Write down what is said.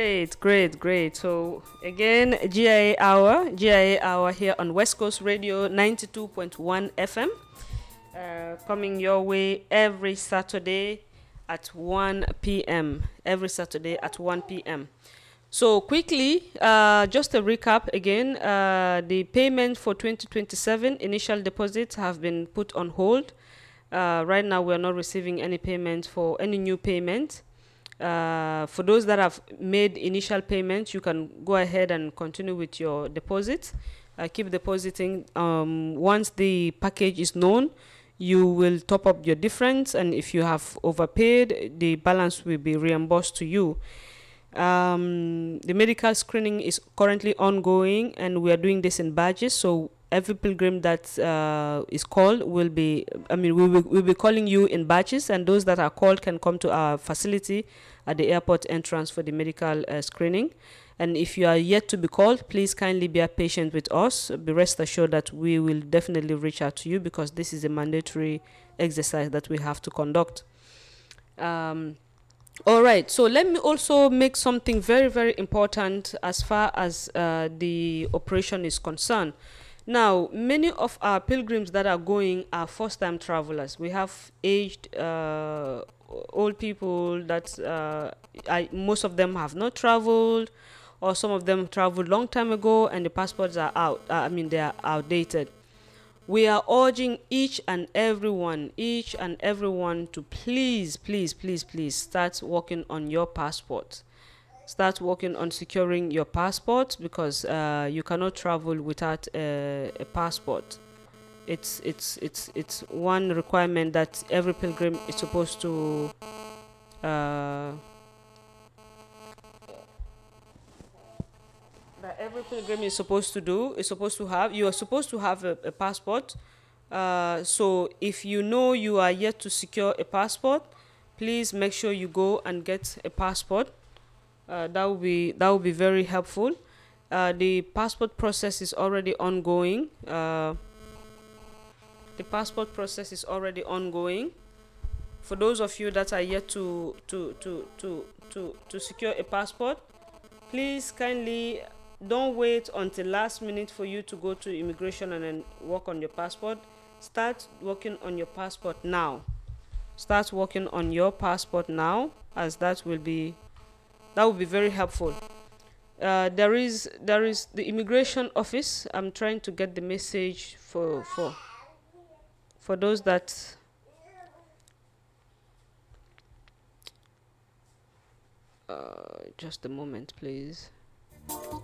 Great, great, great. So again, GIA Hour here on West Coast Radio 92.1 FM, coming your way every Saturday at 1 p.m. Every Saturday at 1 p.m. So quickly, just a recap again, the payment for 2027 initial deposits have been put on hold. Right now, we are not receiving any payment for any new payment. For those that have made initial payments, you can go ahead and continue with your deposit. Keep depositing. Once the package is known, you will top up your difference, and if you have overpaid, the balance will be reimbursed to you. The medical screening is currently ongoing, and we are doing this in batches. So every pilgrim that is called will be, we'll be calling you in batches, and those that are called can come to our facility at the airport entrance for the medical screening. And if you are yet to be called, please kindly be patient with us. Be rest assured that we will definitely reach out to you, because this is a mandatory exercise that we have to conduct. All right, so let me also make something very, very important as far as the operation is concerned. Now, many of our pilgrims that are going are first-time travelers. We have aged old people that most of them have not traveled, or some of them traveled long time ago and the passports are out. They are outdated. We are urging each and everyone to please start working on your passport. Start working on securing your passport, because you cannot travel without a passport. It's one requirement that every pilgrim is supposed to do, is supposed to have. You are supposed to have a passport. So if you know you are yet to secure a passport, please make sure you go and get a passport. That will be very helpful. The passport process is already ongoing. For those of you that are yet to secure a passport, please kindly don't wait until last minute for you to go to immigration and then work on your passport. Start working on your passport now. As that will be very helpful. There is the immigration office. I'm trying to get the message for those that just a moment, please.